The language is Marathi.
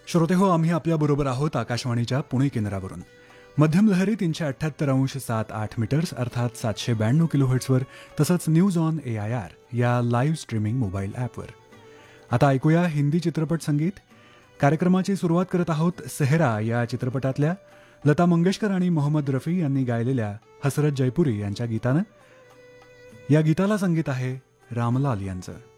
श्रोते हो, आम्ही आपल्याबरोबर आहोत आकाशवाणीच्या पुणे केंद्रावरून. मध्यम लहरी 378.7 मीटर्स अर्थात 792 किलोहर्ट्झवर, तसंच न्यूज ऑन AIR या लाईव्ह स्ट्रीमिंग मोबाईल ॲपवर. आता ऐकूया हिंदी चित्रपट संगीत. कार्यक्रमाची सुरुवात करत आहोत सेहरा या चित्रपटातल्या लता मंगेशकर आणि मोहम्मद रफी यांनी गायलेल्या हसरत जयपुरी यांच्या गीतानं. या गीताला संगीत आहे रामलाल यांचं.